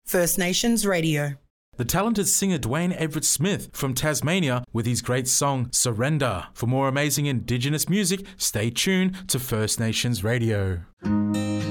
First Nations Radio. The talented singer Dwayne Everett Smith from Tasmania with his great song Surrender. For more amazing Indigenous music, stay tuned to First Nations Radio.